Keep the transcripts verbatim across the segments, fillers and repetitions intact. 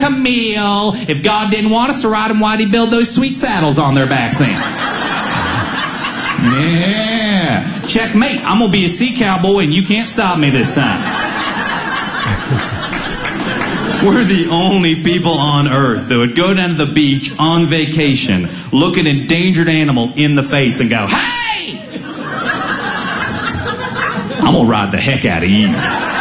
Camille. If God didn't want us to ride them, why'd he build those sweet saddles on their backs then? Yeah. Checkmate. I'm gonna be a sea cowboy and you can't stop me this time. We're the only people on earth that would go down to the beach on vacation, look an endangered animal in the face and go, hey! I'm gonna ride the heck out of you.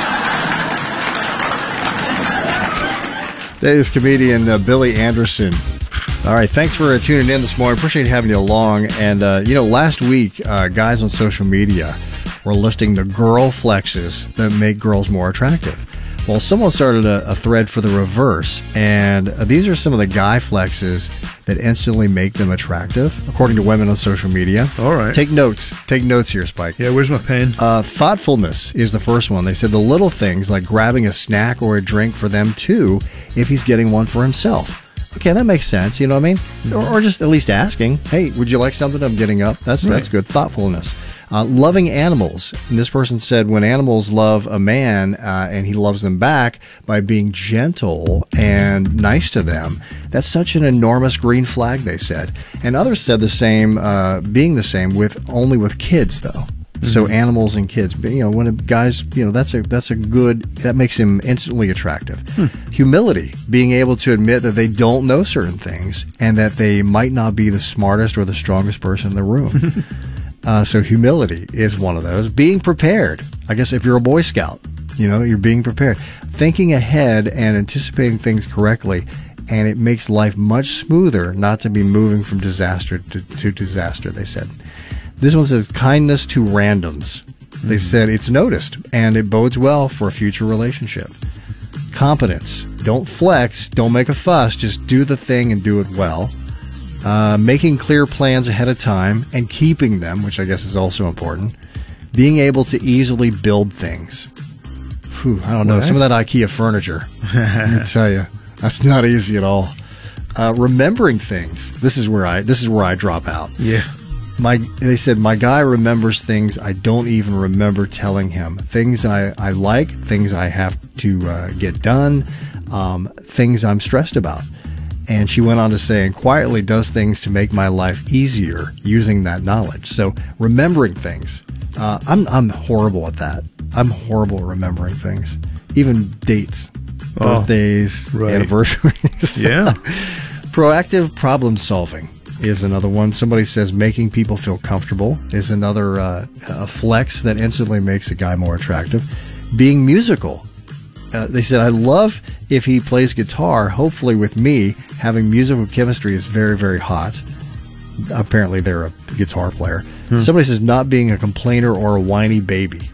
That is comedian uh, Billy Anderson. All right, thanks for uh, tuning in this morning. Appreciate having you along. And, uh, you know, last week, uh, guys on social media were listing the girl flexes that make girls more attractive. Well, someone started a, a thread for the reverse, and uh, these are some of the guy flexes that instantly make them attractive, according to women on social media. All right. Take notes. Take notes here, Spike. Yeah, where's my pen? Uh, thoughtfulness is the first one. They said the little things like grabbing a snack or a drink for them, too, if he's getting one for himself. Okay, that makes sense. You know what I mean? Mm-hmm. Or, or just at least asking, hey, would you like something? I'm getting up. That's right. That's good. Thoughtfulness. Uh, loving animals. And this person said when animals love a man uh, and he loves them back by being gentle and nice to them, that's such an enormous green flag, they said. And others said the same, uh, being the same with only with kids, though. Mm-hmm. So animals and kids, you know, when a guy's, you know, that's a that's a good, that makes him instantly attractive. Hmm. Humility, being able to admit that they don't know certain things and that they might not be the smartest or the strongest person in the room. Uh, so humility is one of those. Being prepared. I guess if you're a Boy Scout, you know, you're being prepared. Thinking ahead and anticipating things correctly, and it makes life much smoother not to be moving from disaster to, to disaster, they said. This one says kindness to randoms. They mm. said it's noticed, and it bodes well for a future relationship. Competence. Don't flex. Don't make a fuss. Just do the thing and do it well. Uh, making clear plans ahead of time and keeping them, which I guess is also important. Being able to easily build things. Whew, I don't know. What? Some of that IKEA furniture, let me tell you, that's not easy at all. Uh, remembering things. This is where I. This is where I drop out. Yeah. My. They said my guy remembers things I don't even remember telling him. Things I, I like. Things I have to uh, get done. Um, things I'm stressed about. And she went on to say, and quietly does things to make my life easier using that knowledge. So remembering things. Uh, I'm I'm horrible at that. I'm horrible at remembering things. Even dates, oh, birthdays, right. anniversaries. Yeah. Proactive problem solving is another one. Somebody says making people feel comfortable is another uh, a flex that instantly makes a guy more attractive. Being musical. Uh, they said, I love if he plays guitar, hopefully with me. Having musical chemistry is very, very hot. Apparently, they're a guitar player. Hmm. Somebody says not being a complainer or a whiny baby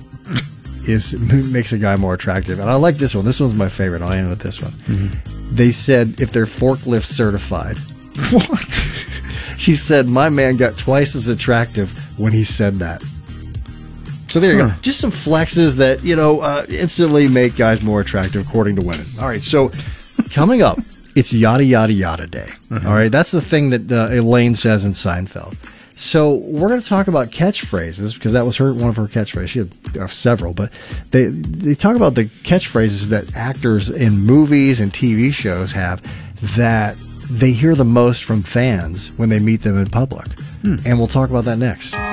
is makes a guy more attractive. And I like this one. This one's my favorite. I'll end with this one. Mm-hmm. They said if they're forklift certified. What? She said, my man got twice as attractive when he said that. So there you huh. go. Just some flexes that, you know, uh, instantly make guys more attractive, according to women. All right, so coming up, it's yada, yada, yada day. Uh-huh. All right, that's the thing that uh, Elaine says in Seinfeld. So we're going to talk about catchphrases, because that was her one of her catchphrases. She had uh, several, but they they talk about the catchphrases that actors in movies and T V shows have that they hear the most from fans when they meet them in public. Hmm. And we'll talk about that next.